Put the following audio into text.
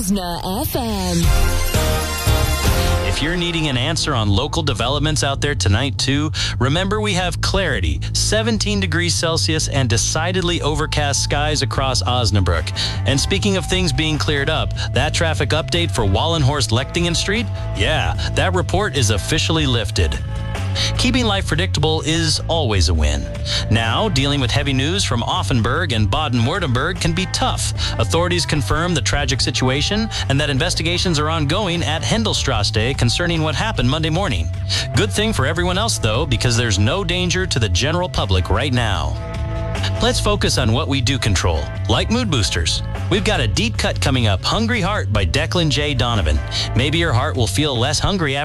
Osna FM. If you're needing an answer on local developments out there tonight, too, remember we have clarity, 17 degrees Celsius, and decidedly overcast skies across Osnabrück. And speaking of things being cleared up, that traffic update for Wallenhorst-Lechtingen Street? Yeah, that report is officially lifted. Keeping life predictable is always a win. Now, dealing with heavy news from Offenburg and Baden-Württemberg can be tough. Authorities confirm the tragic situation and that investigations are ongoing at Hendelstrasse concerning what happened Monday morning. Good thing for everyone else, though, because there's no danger to the general public right now. Let's focus on what we do control, like mood boosters. We've got a deep cut coming up, Hungry Heart by Declan J. Donovan. Maybe your heart will feel less hungry after